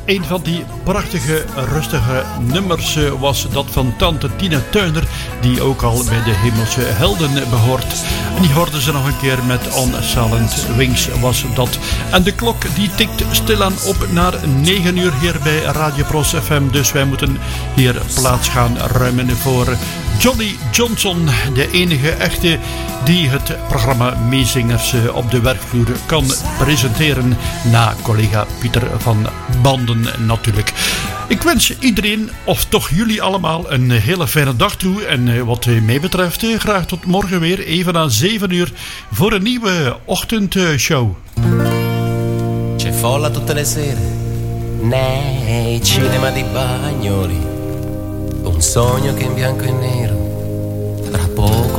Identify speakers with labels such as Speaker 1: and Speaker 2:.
Speaker 1: een van die prachtige, rustige nummers was dat van tante Tina Turner, die ook al bij de Hemelse Helden behoort. En die hoorden ze nog een keer met On Silent Wings was dat. En de klok die tikt stilaan op naar 9 uur hier bij Radio Pros FM. Dus wij moeten hier plaats gaan ruimen voor Johnny Johnson, de enige echte die het programma Meezingers op de werkvloer kan presenteren, na collega Pieter van Banden natuurlijk. Ik wens iedereen, of toch jullie allemaal, een hele fijne dag toe. En wat mij betreft graag tot morgen weer, even na 7 uur, voor een nieuwe ochtendshow.
Speaker 2: C'è folla tutte le sere nei cinema di Bagnoli, un sogno che in bianco e nero tra poco